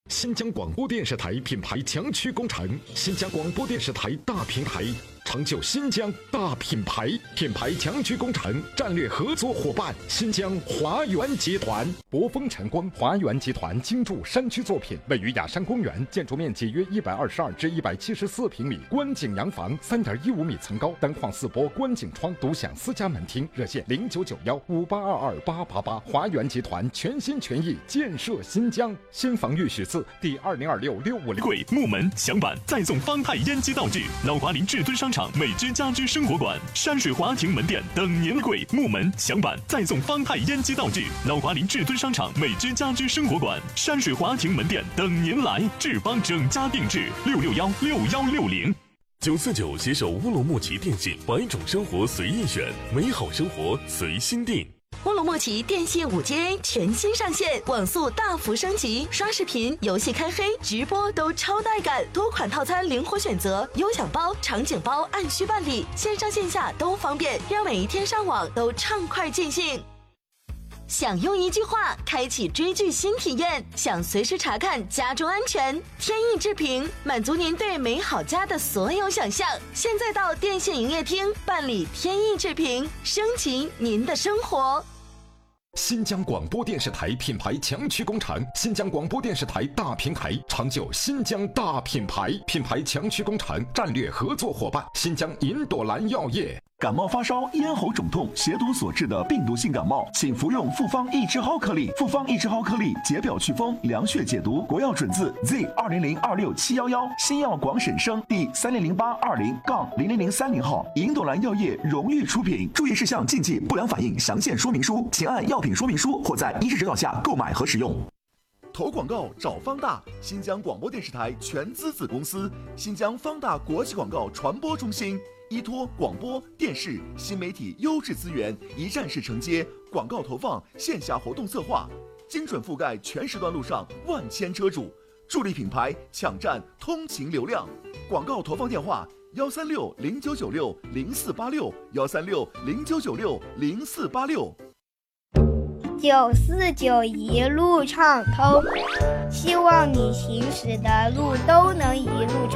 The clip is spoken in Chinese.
新疆广播电视台品牌强驱工程，新疆广播电视台大平台，成就新疆大品牌。品牌强驱工程战略合作伙伴：新疆华源集团。博丰晨光华源集团精筑山区作品，位于雅山公园，建筑面积约122至174平米，观景洋房，3.15米层高，单框4波观景窗，独享私家门厅。热线099158228888。华源集团全心全意建设新疆，新房预许字第2026-650。 贵木门墙板再送方太烟机道具，老华林至尊商场美之家居生活馆、山水华庭门店等您。贵木门墙板再送方太烟机道具，老华林至尊商场美之家居生活馆、山水华庭门店等您来。志邦整家定制6616160。 949携手乌鲁木齐电信，100种生活随意选，美好生活随心定。 乌鲁木齐电信 5G 全新上线，网速大幅升级，刷视频、游戏开黑、直播都超带感，多款套餐灵活选择，优享包、场景包按需办理，线上线下都方便，让每一天上网都畅快尽兴。想用一句话开启追剧新体验，想随时查看家中安全，天翼智屏满足您对美好家的所有想象。现在到电信营业厅办理天翼智屏，升级您的生活。 新疆广播电视台品牌强驱工程，新疆广播电视台大平台，成就新疆大品牌。品牌强驱工程战略合作伙伴：新疆银朵兰药业。 感冒发烧、咽喉肿痛、血毒所致的病毒性感冒，请服用复方益智蒿颗粒。复方益智蒿颗粒解表祛风、凉血解毒，国药准字 Z20026711，新药广审生第300820-0030号，银朵兰药业荣誉出品。注意事项禁忌、不良反应详见说明书，请按药品说明书或在医师指导下购买和使用。投广告找方大，新疆广播电视台全资子公司，新疆方大国际广告传播中心。依托广播电视新媒体优质资源，一站式承接广告投放、线下活动策划，精准覆盖全时段路上万千车主，助力品牌抢占通勤流量。广告投放电话13609960486，13609960486。 949一路畅通，希望你行驶的路都能一路畅